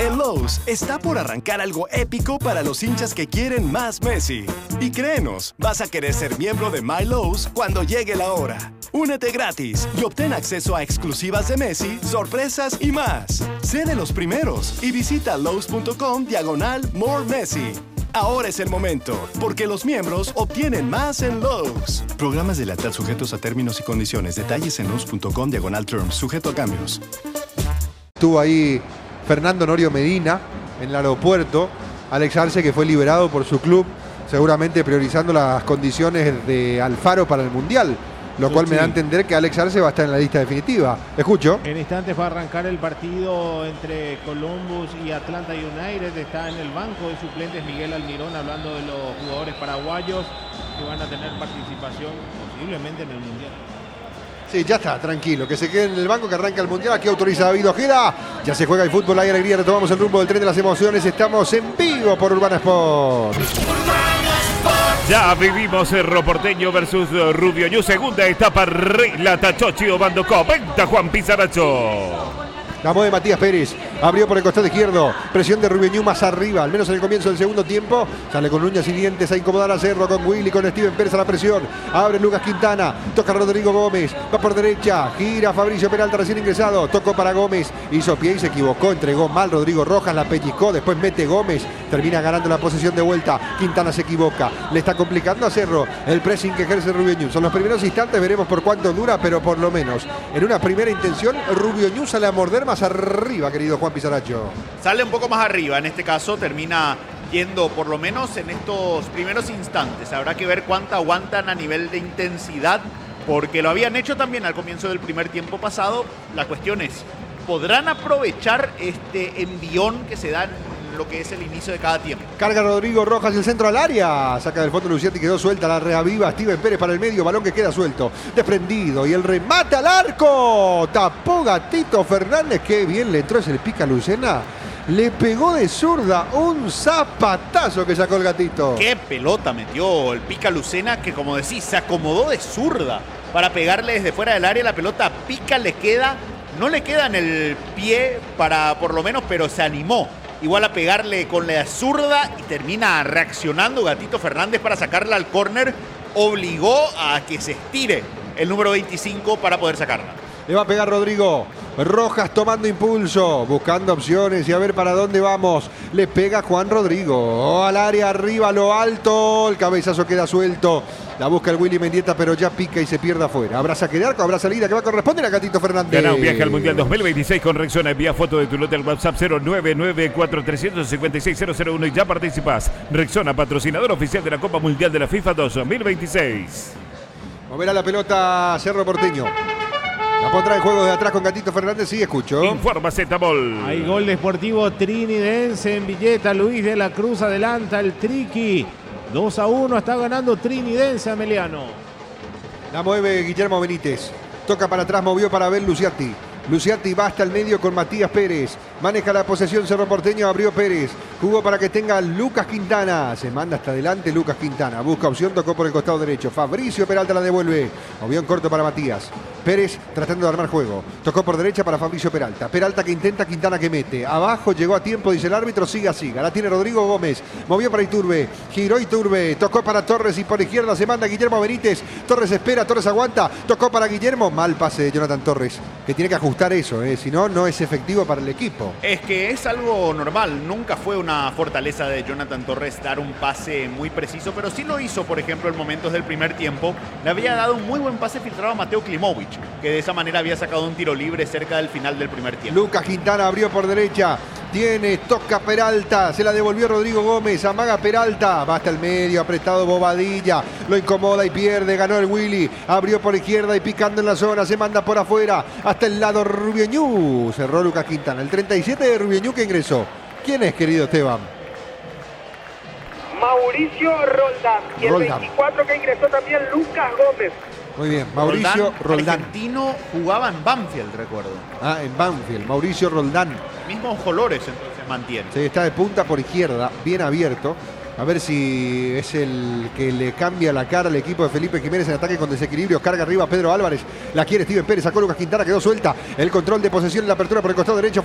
En Lowe's está por arrancar algo épico para los hinchas que quieren más Messi. Y créenos, vas a querer ser miembro de My Lowe's cuando llegue la hora. Únete gratis y obtén acceso a exclusivas de Messi, sorpresas y más. Sé de los primeros y visita lowes.com/More Messi. Ahora es el momento, porque los miembros obtienen más en Lowe's. Programas de lealtad sujetos a términos y condiciones. Detalles en lowes.com/terms, sujeto a cambios. Estuvo ahí Fernando Norio Medina en el aeropuerto. Alex Arce, que fue liberado por su club, seguramente priorizando las condiciones de Alfaro para el Mundial. Lo cual me da a entender que Alex Arce va a estar en la lista definitiva. Escucho. En instantes va a arrancar el partido entre Columbus y Atlanta United. Está en el banco de suplentes Miguel Almirón hablando de los jugadores paraguayos que van a tener participación posiblemente en el Mundial. Sí, ya está, tranquilo. Que se quede en el banco, que arranca el Mundial. Aquí autoriza David Ojeda. Ya se juega el fútbol, hay alegría. Retomamos el rumbo del tren de las emociones. Estamos en vivo por Urbana Sport. Ya vivimos Cerro Porteño versus Rubio Ñu. Segunda etapa, relata Chochi Obando. Comenta Juan Pizarracho. La mueve Matías Pérez, abrió por el costado izquierdo, presión de Rubio Ñu más arriba, al menos en el comienzo del segundo tiempo, sale con uñas y dientes a incomodar a Cerro, con Willy, con Steven Pérez a la presión, abre Lucas Quintana, toca Rodrigo Gómez, va por derecha, gira Fabricio Peralta recién ingresado, tocó para Gómez, hizo pie y se equivocó, entregó mal Rodrigo Rojas, la pellizcó, después mete Gómez, termina ganando la posesión de vuelta, Quintana se equivoca, le está complicando a Cerro el pressing que ejerce Rubio Ñu. Son los primeros instantes, veremos por cuánto dura, pero por lo menos en una primera intención Rubio Ñu sale a morder más arriba, querido Juan Pizarracho. Sale un poco más arriba, en este caso termina yendo por lo menos en estos primeros instantes. Habrá que ver cuánto aguantan a nivel de intensidad, porque lo habían hecho también al comienzo del primer tiempo pasado. La cuestión es, ¿podrán aprovechar este envión que se da en lo que es el inicio de cada tiempo? Carga Rodrigo Rojas el centro al área, saca del fondo Luciati, quedó suelta, la reaviva Steven Pérez para el medio, balón que queda suelto, desprendido y el remate al arco, tapó Gatito Fernández, qué bien le entró ese pica Lucena, le pegó de zurda, un zapatazo que sacó el Gatito. Qué pelota metió el pica Lucena, que como decís, se acomodó de zurda para pegarle desde fuera del área, la pelota pica, le queda, no le queda en el pie para por lo menos, pero se animó igual a pegarle con la zurda y termina reaccionando Gatito Fernández para sacarla al córner. Obligó a que se estire el número 25 para poder sacarla. Le va a pegar Rodrigo Rojas tomando impulso, buscando opciones y a ver para dónde vamos. Le pega Juan Rodrigo al área arriba, a lo alto. El cabezazo queda suelto. La busca el Willy Mendieta, pero ya pica y se pierde afuera. Habrá saque de arco, habrá salida que va a corresponder a Gatito Fernández. Gana un viaje al Mundial 2026 con Rexona. Envía foto de tu lote al WhatsApp 09943560001 y ya participas. Rexona, patrocinador oficial de la Copa Mundial de la FIFA 2026. Moverá la pelota Cerro Porteño. La pondrá en juego de atrás con Gatito Fernández. Sí, escucho. Informa Zetabol. Hay gol de Sportivo Trinidense en Villeta. Luis de la Cruz adelanta el Triqui. 2-1 está ganando Trinidense, Ameliano. La mueve Guillermo Benítez. Toca para atrás, movió para ver Luciati. Luciati va hasta el medio con Matías Pérez. Maneja la posesión Cerro Porteño, abrió Pérez. Jugó para que tenga Lucas Quintana. Se manda hasta adelante Lucas Quintana. Busca opción, tocó por el costado derecho. Fabricio Peralta la devuelve. Movió en corto para Matías. Pérez tratando de armar juego. Tocó por derecha para Fabricio Peralta. Peralta que intenta, Quintana que mete. Abajo, llegó a tiempo, dice el árbitro. Siga. La tiene Rodrigo Gómez. Movió para Iturbe. Giró Iturbe. Tocó para Torres y por izquierda se manda Guillermo Benítez. Torres espera, Torres aguanta. Tocó para Guillermo. Mal pase de Jonathan Torres. Que tiene que ajustar eso, si no, no es efectivo para el equipo. Es que es algo normal. Nunca fue una fortaleza de Jonathan Torres dar un pase muy preciso, pero sí lo hizo, por ejemplo, en momentos del primer tiempo. Le había dado un muy buen pase filtrado a Mateo Klimovic, que de esa manera había sacado un tiro libre cerca del final del primer tiempo. Lucas Quintana abrió por derecha. Toca Peralta, se la devolvió Rodrigo Gómez, amaga Peralta, va hasta el medio, apretado Bobadilla, lo incomoda y pierde, ganó el Willy, abrió por izquierda y picando en la zona, se manda por afuera, hasta el lado Rubio Ñu, cerró Lucas Quintana, el 37 de Rubio Ñu que ingresó. ¿Quién es, querido Esteban? Mauricio Roldán, y el 24 que ingresó también Lucas Gómez. Muy bien, Mauricio Roldán. Argentino, jugaba en Banfield, recuerdo. Ah, en Banfield, Mauricio Roldán. Mismos colores entonces mantiene. Sí, está de punta por izquierda, bien abierto. A ver si es el que le cambia la cara al equipo de Felipe Jiménez en ataque con desequilibrio. Carga arriba Pedro Álvarez. La quiere Steven Pérez. Sacó Lucas Quintana, quedó suelta. El control de posesión en la apertura por el costado derecho.